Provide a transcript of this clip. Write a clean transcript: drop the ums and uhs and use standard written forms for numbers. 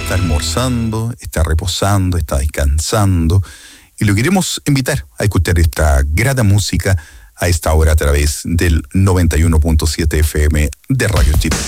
está almorzando, está reposando, está descansando, y lo queremos invitar a escuchar esta grata música a esta hora a través del 91.7 FM de Radio Chile.